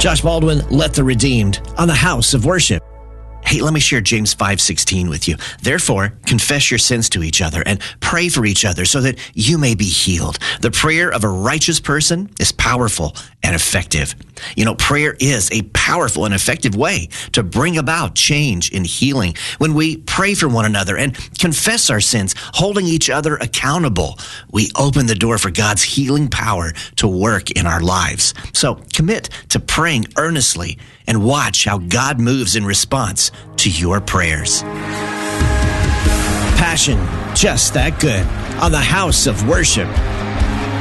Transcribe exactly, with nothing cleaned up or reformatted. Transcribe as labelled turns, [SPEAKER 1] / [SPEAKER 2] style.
[SPEAKER 1] Josh Baldwin, Let the Redeemed on the House of Worship. Hey, let me share James five sixteen with you. Therefore, confess your sins to each other and pray for each other so that you may be healed. The prayer of a righteous person is powerful and effective. You know, prayer is a powerful and effective way to bring about change and healing. When we pray for one another and confess our sins, holding each other accountable, we open the door for God's healing power to work in our lives. So commit to praying earnestly and watch how God moves in response to your prayers. Passion, just that good, on the House of Worship.